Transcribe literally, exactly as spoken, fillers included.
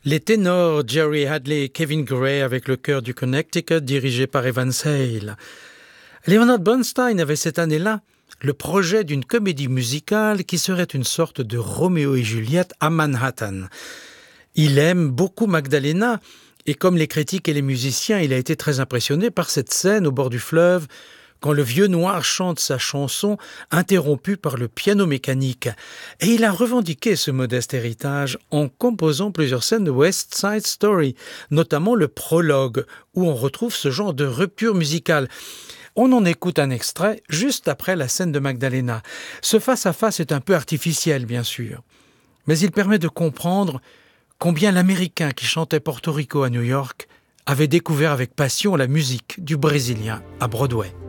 Les ténors Jerry Hadley et Kevin Gray avec le chœur du Connecticut dirigé par Evan Sale. Leonard Bernstein avait cette année-là le projet d'une comédie musicale qui serait une sorte de Roméo et Juliette à Manhattan. Il aime beaucoup Magdalena et comme les critiques et les musiciens, il a été très impressionné par cette scène au bord du fleuve quand le vieux noir chante sa chanson interrompue par le piano mécanique. Et il a revendiqué ce modeste héritage en composant plusieurs scènes de West Side Story, notamment le prologue, où on retrouve ce genre de rupture musicale. On en écoute un extrait juste après la scène de Magdalena. Ce face-à-face est un peu artificiel, bien sûr, mais il permet de comprendre combien l'Américain qui chantait Porto Rico à New York avait découvert avec passion la musique du Brésilien à Broadway.